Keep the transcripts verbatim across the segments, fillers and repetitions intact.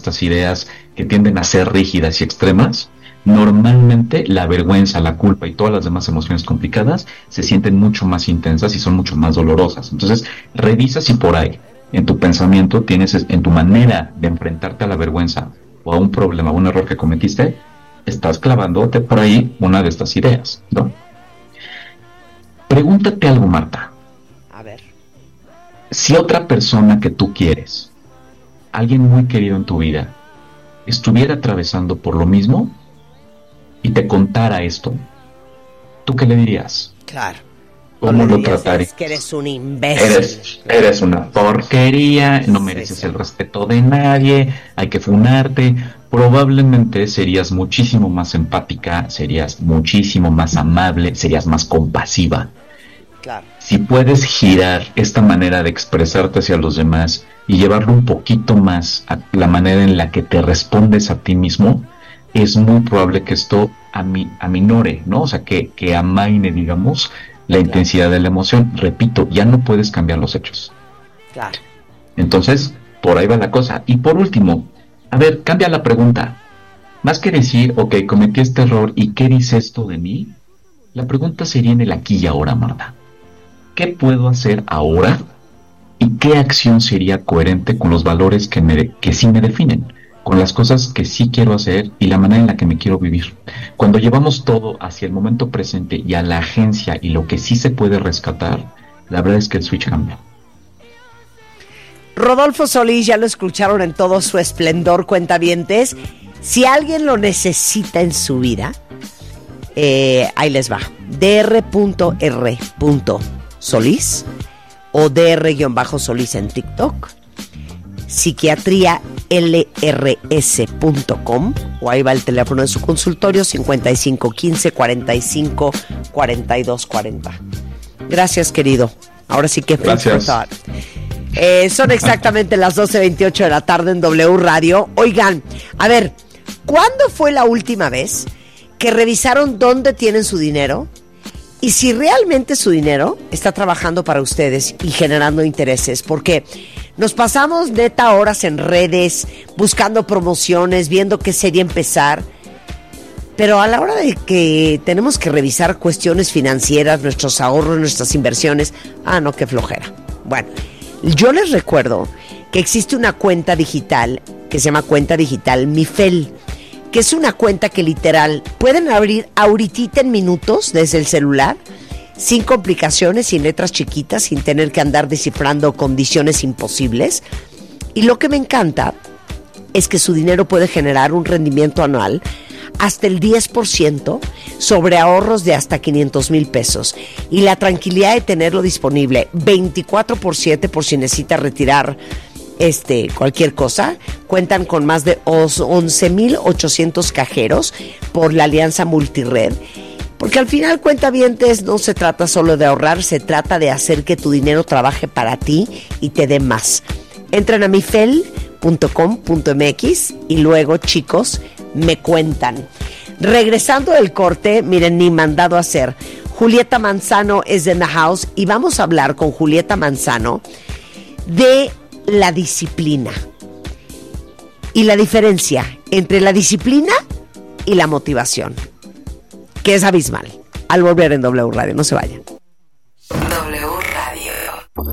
estas ideas que tienden a ser rígidas y extremas, normalmente la vergüenza, la culpa y todas las demás emociones complicadas se sienten mucho más intensas y son mucho más dolorosas. Entonces, revisa si por ahí, en tu pensamiento, tienes, en tu manera de enfrentarte a la vergüenza o a un problema, a un error que cometiste, estás clavándote por ahí una de estas ideas, ¿no? Pregúntate algo, Marta. A ver. Si otra persona que tú quieres, alguien muy querido en tu vida, estuviera atravesando por lo mismo y te contara esto, ¿tú qué le dirías? Claro. ¿Cómo lo tratarías? Es que eres un imbécil. Eres, eres una porquería, no mereces sí, sí. el respeto de nadie, hay que funarte. Probablemente serías muchísimo más empática, serías muchísimo más amable, serías más compasiva. Claro. Si puedes girar esta manera de expresarte hacia los demás y llevarlo un poquito más a la manera en la que te respondes a ti mismo, es muy probable que esto ami- aminore, ¿no? O sea, que, que amaine, digamos, la claro. intensidad de la emoción. Repito, ya no puedes cambiar los hechos. Claro. Entonces, por ahí va la cosa. Y por último, a ver, cambia la pregunta. Más que decir, ok, cometí este error, ¿y qué dice esto de mí? La pregunta sería en el aquí y ahora, Marta. ¿Qué puedo hacer ahora? ¿Y qué acción sería coherente con los valores que, me, que sí me definen? Con las cosas que sí quiero hacer y la manera en la que me quiero vivir. Cuando llevamos todo hacia el momento presente y a la agencia y lo que sí se puede rescatar, la verdad es que el switch cambia. Rodolfo Solís, ya lo escucharon en todo su esplendor, cuentavientes. Si alguien lo necesita en su vida, eh, ahí les va. D R R Solís o D R-Solís en TikTok, psiquiatría L R S punto com, o ahí va el teléfono de su consultorio cincuenta y cinco quince cuarenta y cinco cuarenta y dos cuarenta. Gracias, querido. Ahora sí que gracias. Eh, son exactamente las doce veintiocho de la tarde en W Radio. Oigan, a ver, ¿cuándo fue la última vez que revisaron dónde tienen su dinero? Y si realmente su dinero está trabajando para ustedes y generando intereses, porque nos pasamos neta horas en redes, buscando promociones, viendo qué serie empezar, pero a la hora de que tenemos que revisar cuestiones financieras, nuestros ahorros, nuestras inversiones, ah, no, qué flojera. Bueno, yo les recuerdo que existe una cuenta digital que se llama Cuenta Digital Mifel, que es una cuenta que literal pueden abrir ahorita en minutos desde el celular, sin complicaciones, sin letras chiquitas, sin tener que andar descifrando condiciones imposibles. Y lo que me encanta es que su dinero puede generar un rendimiento anual hasta el diez por ciento sobre ahorros de hasta quinientos mil pesos. Y la tranquilidad de tenerlo disponible veinticuatro por siete por si necesita retirar Este, cualquier cosa. Cuentan con más de once mil ochocientos cajeros por la alianza multired, porque al final, cuentavientes, no se trata solo de ahorrar, se trata de hacer que tu dinero trabaje para ti y te dé más. Entren a mifel punto com punto m x y luego, chicos, me cuentan. Regresando del corte, miren, ni mandado a hacer, Julieta Manzano es in the house y vamos a hablar con Julieta Manzano de la disciplina y la diferencia entre la disciplina y la motivación, que es abismal. Al volver en W Radio, no se vayan. W Radio.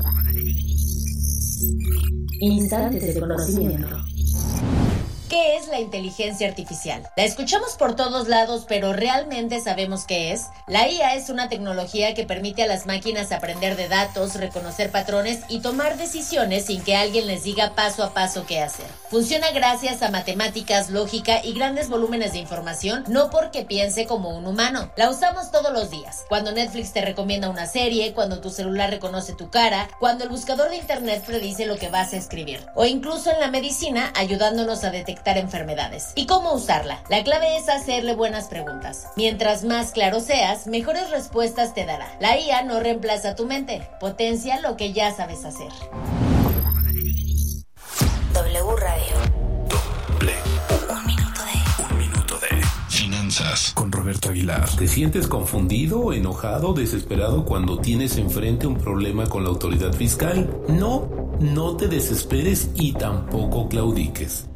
Instantes de conocimiento. ¿Qué es la inteligencia artificial? La escuchamos por todos lados, pero ¿realmente sabemos qué es? La I A es una tecnología que permite a las máquinas aprender de datos, reconocer patrones y tomar decisiones sin que alguien les diga paso a paso qué hacer. Funciona gracias a matemáticas, lógica y grandes volúmenes de información, no porque piense como un humano. La usamos todos los días. Cuando Netflix te recomienda una serie, cuando tu celular reconoce tu cara, cuando el buscador de internet predice lo que vas a escribir, o incluso en la medicina ayudándonos a detectar enfermedades. ¿Y cómo usarla? La clave es hacerle buenas preguntas. Mientras más claro seas, mejores respuestas te dará. La I A no reemplaza tu mente, potencia lo que ya sabes hacer. W Radio. Doble. Un minuto de... Un minuto de finanzas con Roberto Aguilar. ¿Te sientes confundido, enojado, desesperado cuando tienes enfrente un problema con la autoridad fiscal? No, no te desesperes y tampoco claudiques.